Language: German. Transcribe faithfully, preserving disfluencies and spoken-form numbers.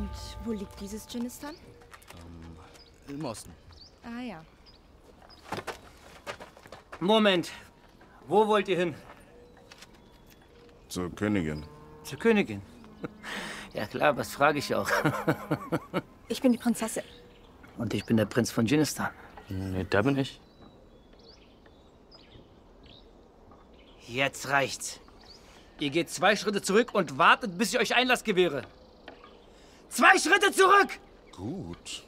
Und wo liegt dieses Dschinnistan? Ähm, im Osten. Ah ja. Moment. Wo wollt ihr hin? Zur Königin. Zur Königin? Ja klar, was frage ich auch? Ich bin die Prinzessin. Und ich bin der Prinz von Dschinnistan. Nee, da bin ich. Jetzt reicht's. Ihr geht zwei Schritte zurück und wartet, bis ich euch Einlass gewähre. Zwei Schritte zurück! Gut.